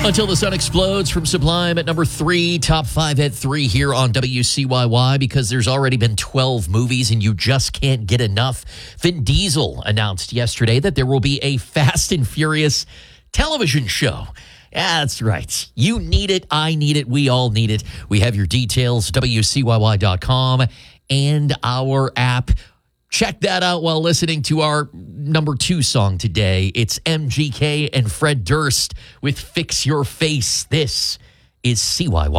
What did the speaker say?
Until the Sun Explodes from Sublime at number 3, top 5 at 3 here on WCYY, because there's already been 12 movies and you just can't get enough. Vin Diesel announced yesterday that there will be a Fast and Furious television show. Yeah, that's right. You need it. I need it. We all need it. We have your details, WCYY.com and our app. Check that out while listening to our number 2 song today. It's MGK and Fred Durst with Fix Your Face. This is CYY.